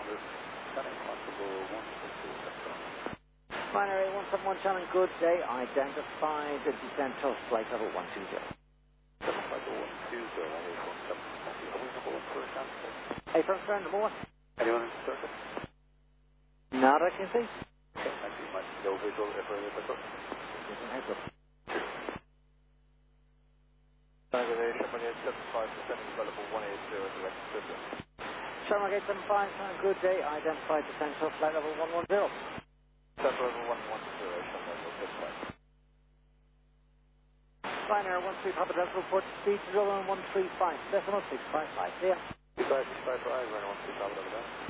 Scanning possible 162. Binary 171 channel, good day. Identified the descent of flight level 120. 750 120, that is 170. Are we number one for a transport? Hey, first round, number one. Anyone in the circuit? Not I can see. Okay, thank you. Might no visual if we're in the circuit. Aggravation, 175, descending to level 180, direct system. Sharma Gate 75, channel, good day. Identified descent of flight level 110. Central level 110, Sharma Gate 75. Binary 13 Papa Delta, report speed to 135, decimal 655. Yeah. 2565, running 135, over there.